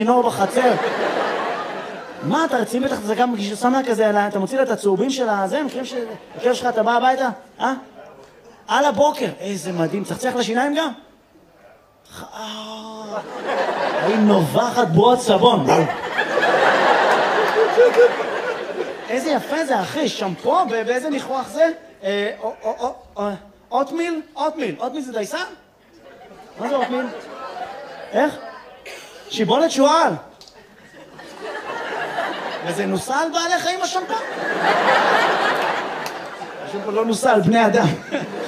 נור בחצר. מה, אתה רציני בטח, זה גם כששם לה כזה, אתה מוציא לה את הצהובים של הזה, מכירים הכלב שלך, אתה בא הביתה? על הבוקר. איזה מדהים, צחצח לשיניים גם? היא נובחת בועות סבון. איזה יפה זה, אחי, שמפו, באיזה ניחוח זה? אוטמיל? אוטמיל זה דייסה? מה זה אוטמיל? איך? שיבולת שועל. וזה נוסע על בעלי חיים השמפו? השמפו לא נוסע על בני אדם.